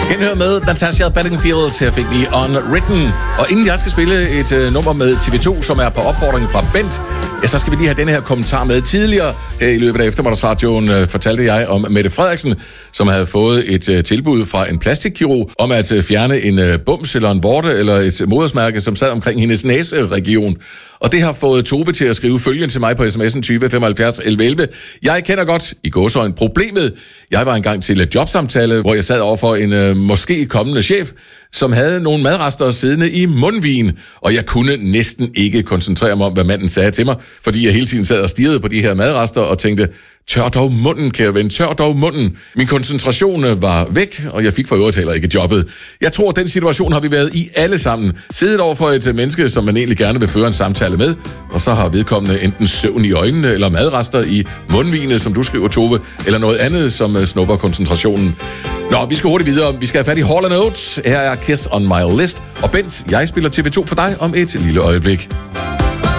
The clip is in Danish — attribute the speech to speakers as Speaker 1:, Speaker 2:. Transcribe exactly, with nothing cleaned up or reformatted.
Speaker 1: Genhør med Natasha Bedingfield. Her fik vi Unwritten. Og inden jeg skal spille et uh, nummer med T V to, som er på opfordring fra Bent, ja, så skal vi lige have denne her kommentar med. Tidligere her i løbet af eftermiddagsradioen uh, fortalte jeg om Mette Frederiksen, som havde fået et uh, tilbud fra en plastikkirurg om at uh, fjerne en uh, bums eller en vorte eller et modersmærke, som sad omkring hendes næseregion. Og det har fået Tove til at skrive følgende til mig på sms'en tyve femoghalvfjerds elleve elleve. Jeg kender godt i gåseøjne problemet. Jeg var engang til et jobsamtale, hvor jeg sad over for en øh, måske kommende chef, som havde nogle madrester siddende i mundvigen, og jeg kunne næsten ikke koncentrere mig om, hvad manden sagde til mig, fordi jeg hele tiden sad og stirrede på de her madrester og tænkte, tør dog munden, kære ven, tør dog munden. Min koncentration var væk, og jeg fik for øvrigt heller ikke jobbet. Jeg tror, den situation har vi været i alle sammen. Siddet over for et menneske, som man egentlig gerne vil føre en samtale med, og så har vedkommende enten søvn i øjnene, eller madrester i mundvigene, som du skriver, Tove, eller noget andet, som snupper koncentrationen. Nå, vi skal hurtigt videre. Vi skal have fat i Hall and Oates. Her er Kiss on My List. Og Bent, jeg spiller T V to for dig om et lille øjeblik.